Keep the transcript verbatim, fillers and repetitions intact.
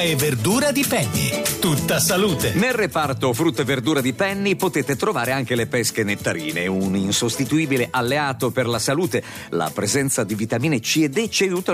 E verdura di Penny, tutta salute. Nel reparto frutta e verdura di Penny potete trovare anche le pesche nettarine, un insostituibile alleato per la salute. La presenza di vitamine C e D ci aiuta